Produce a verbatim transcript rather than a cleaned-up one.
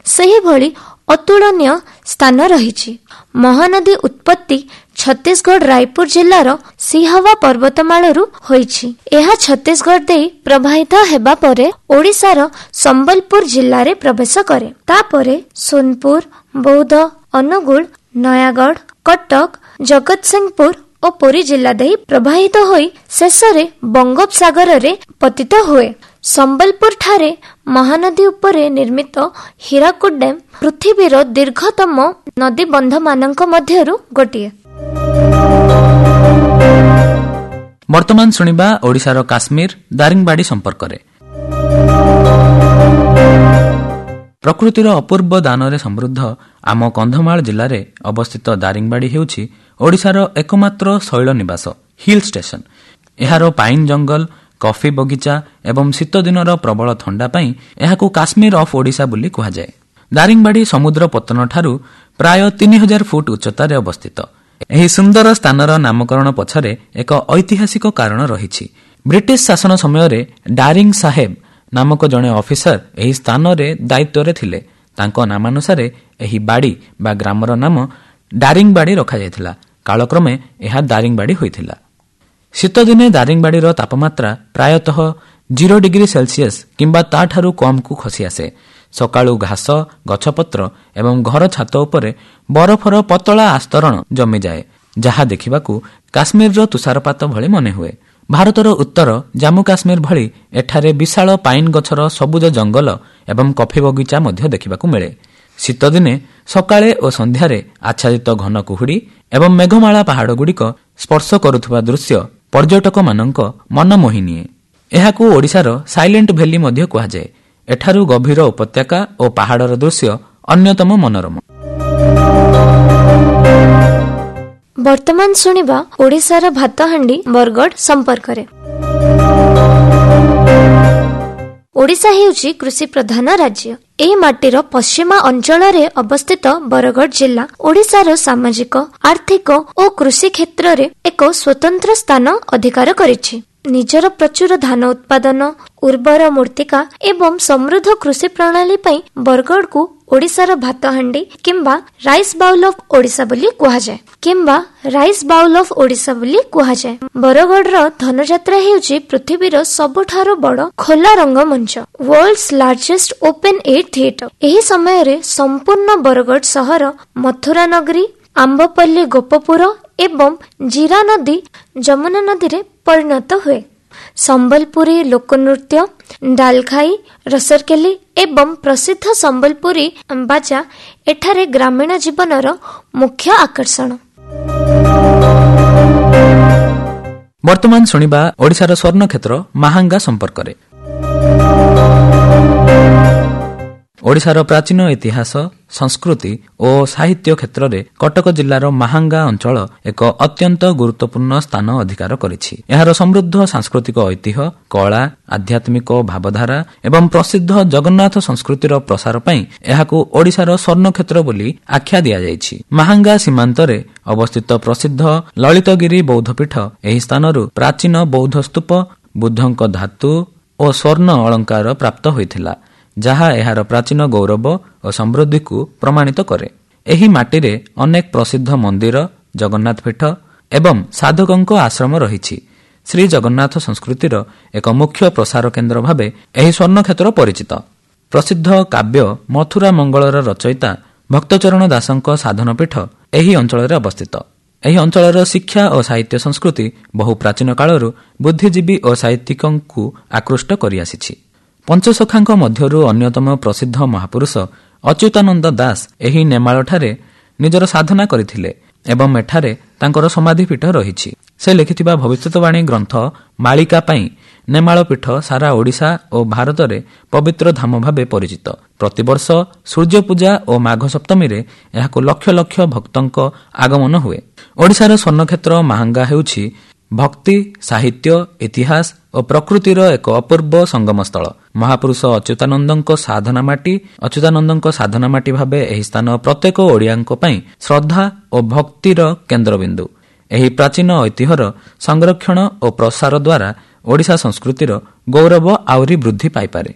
ସେହିଭଳି ଅତୁଳନୀୟ ସ୍ଥାନ ରହିଛି। ମହାନଦୀ ଉତ୍ପତ୍ତି ଛତିଶଗଡ଼ ରାୟପୁର ଜିଲ୍ଲାର ସିହବା ପର୍ବତମାଳରୁ ହୋଇଛି। ଏହା ଛତିଶଗଡ଼ ଦେଇ ପ୍ରବାହିତ ହେବା ପରେ ଓଡ଼ିଶାର ସମ୍ବଲପୁର ଜିଲ୍ଲାରେ ପ୍ରବେଶ କରେ। ତାପରେ ସୋନପୁର, ବୌଦ୍ଧ, ଅନୁଗୁଳ, ନୟାଗଡ଼, କଟକ, ଜଗତସିଂହପୁର ଓ ପୁରୀ ଜିଲ୍ଲା ଦେଇ ପ୍ରବାହିତ ହୋଇ ଶେଷରେ ବଙ୍ଗୋପସାଗରରେ ପତିତ ହୁଏ। ସମ୍ବଲପୁର ଠାରେ ମହାନଦୀ ଉପରେ ନିର୍ମିତ ହୀରାକୁଦ ଡ୍ୟାମ୍ ପୃଥିବୀର ଦୀର୍ଘତମ ନଦୀବନ୍ଧ ମାନଙ୍କ ମଧ୍ୟରୁ ଗୋଟିଏ। ବର୍ତ୍ତମାନ ଶୁଣିବା ଓଡ଼ିଶାର କାଶ୍ମୀର ଦାରିଙ୍ଗବାଡ଼ି ସମ୍ପର୍କରେ। ପ୍ରକୃତିର ଅପୂର୍ବ ଦାନରେ ସମୃଦ୍ଧ ଆମ କନ୍ଧମାଳ ଜିଲ୍ଲାରେ ଅବସ୍ଥିତ ଦାରିଙ୍ଗବାଡ଼ି ହେଉଛି ଓଡ଼ିଶାର ଏକମାତ୍ର ଶୈଳ ନିବାସ ହିଲ୍ ଷ୍ଟେସନ। ଏହାର ପାଇନ୍ ଜଙ୍ଗଲ, କଫି ବଗିଚା ଏବଂ ଶୀତ ଦିନର ପ୍ରବଳ ଥଣ୍ଡା ପାଇଁ ଏହାକୁ କାଶ୍ମୀର ଅଫ୍ ଓଡ଼ିଶା ବୋଲି କୁହାଯାଏ। ଦାରିଙ୍ଗବାଡ଼ି ସମୁଦ୍ର ପତନଠାରୁ ପ୍ରାୟ ତିନି ହଜାର ଫୁଟ ଉଚ୍ଚତାରେ ଅବସ୍ଥିତ। ଏହି ସୁନ୍ଦର ସ୍ଥାନର ନାମକରଣ ପଛରେ ଏକ ଐତିହାସିକ କାରଣ ରହିଛି। ବ୍ରିଟିଶ ଶାସନ ସମୟରେ ଡାରିଙ୍ଗ ସାହେବ ନାମକ ଜଣେ ଅଫିସର ଏହି ସ୍ଥାନରେ ଦାୟିତ୍ୱରେ ଥିଲେ। ତାଙ୍କ ନାମାନୁସାରେ ଏହି ବାଡ଼ି ବା ଗ୍ରାମର ନାମ ଦାରିଙ୍ଗବାଡ଼ି ରଖାଯାଇଥିଲା। କାଳକ୍ରମେ ଏହା ଦାରିଙ୍ଗବାଡ଼ି ହୋଇଥିଲା। ଶୀତଦିନେ ଦାରିଙ୍ଗବାଡ଼ିର ତାପମାତ୍ରା ପ୍ରାୟତଃ ଜିରୋ ଡିଗ୍ରୀ ସେଲସିୟସ୍ କିମ୍ବା ତାଠାରୁ କମ୍କୁ ଖସିଆସେ। ସକାଳୁ ଘାସ, ଗଛପତ୍ର ଏବଂ ଘର ଛାତ ଉପରେ ବରଫର ପତଳା ଆସ୍ତରଣ ଜମିଯାଏ, ଯାହା ଦେଖିବାକୁ କାଶ୍ମୀରର ତୁଷାରପାତ ଭଳି ମନେହୁଏ। ଭାରତର ଉତ୍ତର ଜାମ୍ମୁ କାଶ୍ମୀର ଭଳି ଏଠାରେ ବିଶାଳ ପାଇନ୍ ଗଛର ସବୁଜ ଜଙ୍ଗଲ ଏବଂ କଫି ବଗିଚା ମଧ୍ୟ ଦେଖିବାକୁ ମିଳେ। ଶୀତଦିନେ ସକାଳେ ଓ ସନ୍ଧ୍ୟାରେ ଆଚ୍ଛାଦିତ ଘନ କୁହୁଡ଼ି ଏବଂ ମେଘମାଳା ପାହାଡ଼ଗୁଡ଼ିକ ସ୍ପର୍ଶ କରୁଥିବା ଦୃଶ୍ୟ ପର୍ଯ୍ୟଟକମାନଙ୍କ ମନ ମୋହି ନିଏ। ଏହାକୁ ଓଡ଼ିଶାର ସାଇଲେଣ୍ଟ ଭ୍ୟାଲି ମଧ୍ୟ କୁହାଯାଏ। ଏଠାରୁ ଗଭୀର ଉପତ୍ୟକା ଓ ପାହାଡ଼ର ଦୃଶ୍ୟ ଅନ୍ୟତମ ମନୋରମ। ବର୍ତ୍ତମାନ ଶୁଣିବା ଓଡ଼ିଶାର ଭାତହାଣ୍ଡି ବରଗଡ଼ ସମ୍ପର୍କରେ। ଓଡ଼ିଶା ହେଉଛି କୃଷି ପ୍ରଧାନ ରାଜ୍ୟ। ଏହି ମାଟିର ପଶ୍ଚିମ ଅଞ୍ଚଳରେ ଅବସ୍ଥିତ ବରଗଡ଼ ଜିଲ୍ଲା ଓଡ଼ିଶାର ସାମାଜିକ, ଆର୍ଥିକ ଓ କୃଷି କ୍ଷେତ୍ରରେ ଏକ ସ୍ୱତନ୍ତ୍ର ସ୍ଥାନ ଅଧିକାର କରିଛି। ନିଜର ପ୍ରଚୁର ଧାନ ଉତ୍ପାଦନ, ଉର୍ବର ମୃତ୍ତିକା ଏବଂ ସମୃଦ୍ଧ କୃଷି ପ୍ରଣାଳୀ ପାଇଁ ବରଗଡ଼କୁ ଓଡ଼ିଶାର ଭାତହାଣ୍ଡି କିମ୍ବା ରାଇସ୍ ବାଉଲ୍ ଅଫ୍ ଓଡ଼ିଶା ବୋଲି କୁହାଯାଏ କିମ୍ବା ରାଇସ୍ ବାଉଲ୍ ଅଫ୍ ଓଡ଼ିଶା ବୋଲି କୁହାଯାଏ। ବରଗଡ଼ର ଧନୁଯାତ୍ରା ହେଉଛି ପୃଥିବୀର ସବୁଠାରୁ ବଡ଼ ଖୋଲା ରଙ୍ଗମଞ୍ଚ, ୱାର୍ଲଡ୍ସ ଲାର୍ଜେଷ୍ଟ ଓପେନ୍ ଏୟାର ଥିଏଟର। ଏହି ସମୟରେ ସମ୍ପୂର୍ଣ୍ଣ ବରଗଡ଼ ସହର ମଥୁରା ନଗରୀ, ଆମ୍ବପଲ୍ଲୀ ଗୋପପୁର ଏବଂ ଜିରା ନଦୀ ଯମୁନା ନଦୀରେ ପରିଣତ ହୁଏ। ସମ୍ବଲପୁରୀ ଲୋକନୃତ୍ୟ, ଡାଲଖାଇ, ରସରକେଲି ଏବଂ ପ୍ରସିଦ୍ଧ ସମ୍ବଲପୁରୀ ବାଜା ଏଠାରେ ଗ୍ରାମୀଣ ଜୀବନର ମୁଖ୍ୟ ଆକର୍ଷଣ। ବର୍ତ୍ତମାନ ଶୁଣିବା ଓଡ଼ିଶାର ସ୍ୱର୍ଣ୍ଣକ୍ଷେତ୍ର ମାହାଙ୍ଗା ସମ୍ପର୍କରେ। ଓଡ଼ିଶାର ପ୍ରାଚୀନ ଇତିହାସ, ସଂସ୍କୃତି ଓ ସାହିତ୍ୟ କ୍ଷେତ୍ରରେ କଟକ ଜିଲ୍ଲାର ମାହାଙ୍ଗା ଅଞ୍ଚଳ ଏକ ଅତ୍ୟନ୍ତ ଗୁରୁତ୍ୱପୂର୍ଣ୍ଣ ସ୍ଥାନ ଅଧିକାର କରିଛି। ଏହାର ସମୃଦ୍ଧ ସାଂସ୍କୃତିକ ଐତିହ୍ୟ, କଳା, ଆଧ୍ୟାତ୍ମିକ ଭାବଧାରା ଏବଂ ପ୍ରସିଦ୍ଧ ଜଗନ୍ନାଥ ସଂସ୍କୃତିର ପ୍ରସାର ପାଇଁ ଏହାକୁ ଓଡ଼ିଶାର ସ୍ୱର୍ଣ୍ଣକ୍ଷେତ୍ର ବୋଲି ଆଖ୍ୟା ଦିଆଯାଇଛି। ମାହାଙ୍ଗା ସୀମାନ୍ତରେ ଅବସ୍ଥିତ ପ୍ରସିଦ୍ଧ ଲଳିତଗିରି ବୌଦ୍ଧପୀଠ ଏହି ସ୍ଥାନରୁ ପ୍ରାଚୀନ ବୌଦ୍ଧ ସ୍ତୂପ, ବୁଦ୍ଧଙ୍କ ଧାତୁ ଓ ସ୍ୱର୍ଣ୍ଣ ଅଳଙ୍କାର ପ୍ରାପ୍ତ ହୋଇଥିଲା, ଯାହା ଏହାର ପ୍ରାଚୀନ ଗୌରବ ଓ ସମୃଦ୍ଧିକୁ ପ୍ରମାଣିତ କରେ। ଏହି ମାଟିରେ ଅନେକ ପ୍ରସିଦ୍ଧ ମନ୍ଦିର, ଜଗନ୍ନାଥ ପୀଠ ଏବଂ ସାଧକଙ୍କ ଆଶ୍ରମ ରହିଛି। ଶ୍ରୀ ଜଗନ୍ନାଥ ସଂସ୍କୃତିର ଏକ ମୁଖ୍ୟ ପ୍ରସାର କେନ୍ଦ୍ର ଭାବେ ଏହି ସ୍ୱର୍ଣ୍ଣକ୍ଷେତ୍ର ପରିଚିତ। ପ୍ରସିଦ୍ଧ କାବ୍ୟ ମଥୁରା ମଙ୍ଗଳର ରଚୟିତା ଭକ୍ତଚରଣ ଦାସଙ୍କ ସାଧନପୀଠ ଏହି ଅଞ୍ଚଳରେ ଅବସ୍ଥିତ। ଏହି ଅଞ୍ଚଳର ଶିକ୍ଷା ଓ ସାହିତ୍ୟ ସଂସ୍କୃତି ବହୁ ପ୍ରାଚୀନ କାଳରୁ ବୁଦ୍ଧିଜୀବୀ ଓ ସାହିତ୍ୟିକଙ୍କୁ ଆକୃଷ୍ଟ କରିଆସିଛି। ପଞ୍ଚସଖାଙ୍କ ମଧ୍ୟରୁ ଅନ୍ୟତମ ପ୍ରସିଦ୍ଧ ମହାପୁରୁଷ ଅଚ୍ୟୁତାନନ୍ଦ ଦାସ ଏହି ନେମାଳଠାରେ ନିଜର ସାଧନା କରିଥିଲେ ଏବଂ ଏଠାରେ ତାଙ୍କର ସମାଧିପୀଠ ରହିଛି। ସେ ଲେଖିଥିବା ଭବିଷ୍ୟତବାଣୀ ଗ୍ରନ୍ଥ ମାଳିକା ପାଇଁ ନେମାଳ ପୀଠ ସାରା ଓଡ଼ିଶା ଓ ଭାରତରେ ପବିତ୍ର ଧାମ ଭାବେ ପରିଚିତ। ପ୍ରତିବର୍ଷ ସୂର୍ଯ୍ୟପୂଜା ଓ ମାଘ ସପ୍ତମୀରେ ଏହାକୁ ଲକ୍ଷ ଲକ୍ଷ ଭକ୍ତଙ୍କ ଆଗମନ ହୁଏ। ଓଡ଼ିଶାର ସ୍ୱର୍ଣ୍ଣକ୍ଷେତ୍ର ମାହାଙ୍ଗା ହେଉଛି ଭକ୍ତି, ସାହିତ୍ୟ, ଇତିହାସ ଓ ପ୍ରକୃତିର ଏକ ଅପୂର୍ବ ସଙ୍ଗମସ୍ଥଳ। ମହାପୁରୁଷ ଅଚ୍ୟୁତାନନ୍ଦଙ୍କ ସାଧନା ମାଟି ଅଚ୍ୟୁତାନନ୍ଦଙ୍କ ସାଧନା ମାଟି ଭାବେ ଏହି ସ୍ଥାନ ପ୍ରତ୍ୟେକ ଓଡ଼ିଆଙ୍କ ପାଇଁ ଶ୍ରଦ୍ଧା ଓ ଭକ୍ତିର କେନ୍ଦ୍ରବିନ୍ଦୁ। ଏହି ପ୍ରାଚୀନ ଐତିହ୍ୟର ସଂରକ୍ଷଣ ଓ ପ୍ରସାର ଦ୍ୱାରା ଓଡ଼ିଶା ସଂସ୍କୃତିର ଗୌରବ ଆହୁରି ବୃଦ୍ଧି ପାଇପାରେ।